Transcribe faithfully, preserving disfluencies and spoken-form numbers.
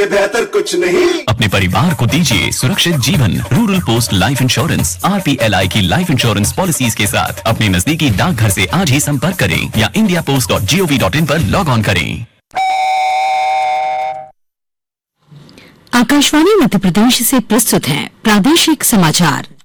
बेहतर कुछ नहीं। अपने परिवार को दीजिए सुरक्षित जीवन। Rural post life insurance R P L I की लाइफ इंश्योरेंस पॉलिसीज के साथ अपने नजदीकी डाकघर से आज ही संपर्क करें या India post dot G O V dot in पर लॉग ऑन करें। आकाशवाणी मध्य प्रदेश से प्रस्तुत है प्रादेशिक समाचार।